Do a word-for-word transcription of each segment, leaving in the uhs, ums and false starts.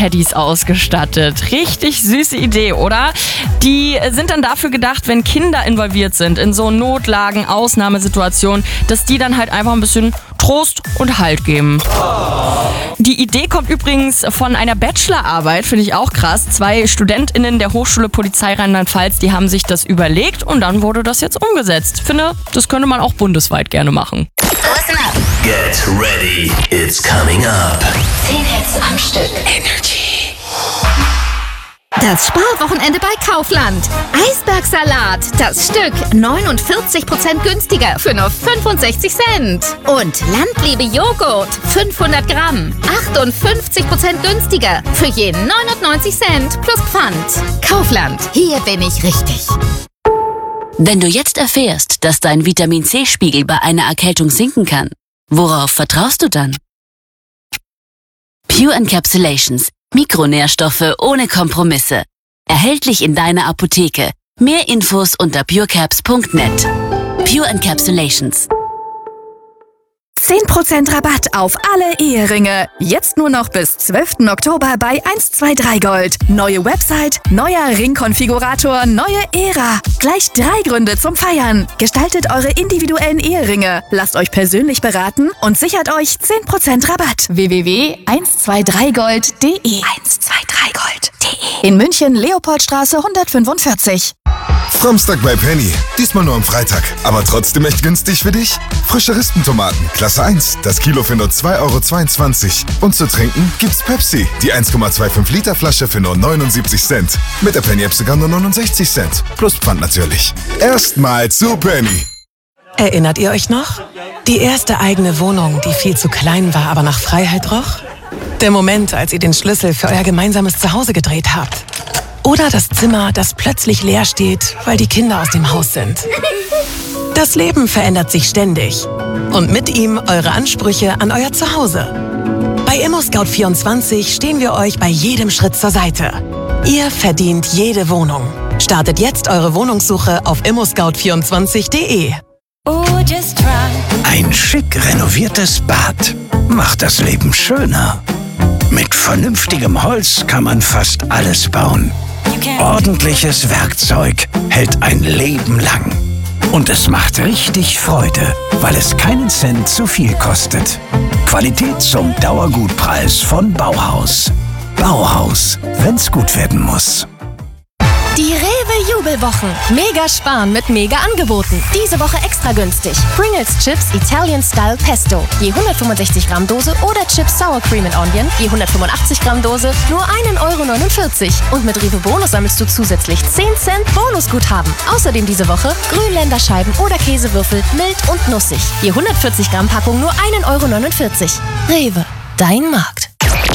Paddies ausgestattet. Richtig süße Idee, oder? Die sind dann dafür gedacht, wenn Kinder involviert sind in so Notlagen, Ausnahmesituationen, dass die dann halt einfach ein bisschen Trost und Halt geben. Die Idee kommt übrigens von einer Bachelorarbeit, finde ich auch krass. Zwei StudentInnen der Hochschule Polizei Rheinland-Pfalz, die haben sich das überlegt und dann wurde das jetzt umgesetzt. Ich finde, das könnte man auch bundesweit gerne machen. Listen up. Get ready, it's coming up. Zehn Hits am Stück. Energy. Das Sparwochenende bei Kaufland. Eisbergsalat, das Stück neunundvierzig Prozent günstiger für nur fünfundsechzig Cent. Und Landliebe-Joghurt, fünfhundert Gramm, achtundfünfzig Prozent günstiger für je neunundneunzig Cent plus Pfand. Kaufland, hier bin ich richtig. Wenn du jetzt erfährst, dass dein Vitamin-C-Spiegel bei einer Erkältung sinken kann, worauf vertraust du dann? Pure Encapsulations. Mikronährstoffe ohne Kompromisse. Erhältlich in deiner Apotheke. Mehr Infos unter purecaps punkt net. Pure Encapsulations. zehn Prozent Rabatt auf alle Eheringe. Jetzt nur noch bis zwölften Oktober bei eins zwei drei Gold. Neue Website, neuer Ringkonfigurator, neue Ära. Gleich drei Gründe zum Feiern. Gestaltet eure individuellen Eheringe. Lasst euch persönlich beraten und sichert euch zehn Prozent Rabatt. w w w punkt eins zwei drei gold punkt de eins zwei drei gold punkt de In München, Leopoldstraße hundertfünfundvierzig. Samstag bei Penny. Diesmal nur am Freitag. Aber trotzdem echt günstig für dich? Frische Rispentomaten, Klasse eins. Das Kilo für nur zwei Euro zweiundzwanzig. Und zu trinken gibt's Pepsi. Die eins Komma fünfundzwanzig Liter Flasche für nur neunundsiebzig Cent. Mit der Penny-App sogar nur neunundsechzig Cent. Plus Pfand natürlich. Erstmal zu Penny. Erinnert ihr euch noch? Die erste eigene Wohnung, die viel zu klein war, aber nach Freiheit roch? Der Moment, als ihr den Schlüssel für euer gemeinsames Zuhause gedreht habt. Oder das Zimmer, das plötzlich leer steht, weil die Kinder aus dem Haus sind. Das Leben verändert sich ständig. Und mit ihm eure Ansprüche an euer Zuhause. Bei ImmoScout vierundzwanzig stehen wir euch bei jedem Schritt zur Seite. Ihr verdient jede Wohnung. Startet jetzt eure Wohnungssuche auf immo scout vierundzwanzig punkt de. Ein schick renoviertes Bad macht das Leben schöner. Mit vernünftigem Holz kann man fast alles bauen. Ordentliches Werkzeug hält ein Leben lang. Und es macht richtig Freude, weil es keinen Cent zu viel kostet. Qualität zum Dauergutpreis von Bauhaus. Bauhaus, wenn's gut werden muss. Die Rewe-Jubelwochen. Mega sparen mit mega Angeboten. Diese Woche extra günstig. Pringles Chips Italian Style Pesto. Je hundertfünfundsechzig Gramm Dose oder Chips Sour Cream and Onion. Je hundertfünfundachtzig Gramm Dose. Nur ein Euro neunundvierzig. Und mit Rewe Bonus sammelst du zusätzlich zehn Cent Bonusguthaben. Außerdem diese Woche Grünländerscheiben oder Käsewürfel. Mild und nussig. Je hundertvierzig Gramm Packung nur ein Euro neunundvierzig. Rewe. Dein Markt.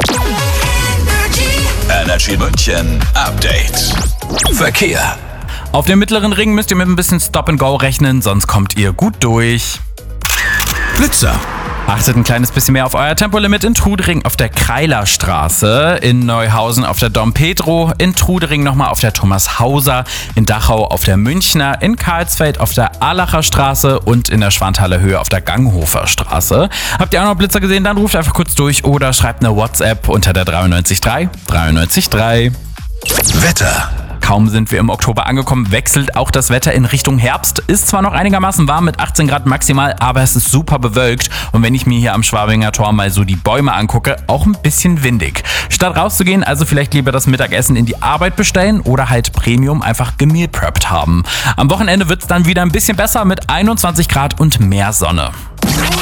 Energy München Update. Verkehr. Auf dem mittleren Ring müsst ihr mit ein bisschen Stop and Go rechnen, sonst kommt ihr gut durch. Blitzer. Achtet ein kleines bisschen mehr auf euer Tempolimit in Trudering auf der Kreilerstraße, in Neuhausen auf der Dom Pedro, in Trudering nochmal auf der Thomas Hauser, in Dachau auf der Münchner, in Karlsfeld auf der Erlacher Straße und in der Schwanthaler Höhe auf der Ganghofer Straße. Habt ihr auch noch Blitzer gesehen, dann ruft einfach kurz durch oder schreibt eine WhatsApp unter der dreiundneunzig drei dreiundneunzig drei. Wetter. Kaum sind wir im Oktober angekommen, wechselt auch das Wetter in Richtung Herbst. Ist zwar noch einigermaßen warm mit achtzehn Grad maximal, aber es ist super bewölkt. Und wenn ich mir hier am Schwabinger Tor mal so die Bäume angucke, auch ein bisschen windig. Statt rauszugehen, also vielleicht lieber das Mittagessen in die Arbeit bestellen oder halt Premium einfach gemeal prepped haben. Am Wochenende wird es dann wieder ein bisschen besser mit einundzwanzig Grad und mehr Sonne.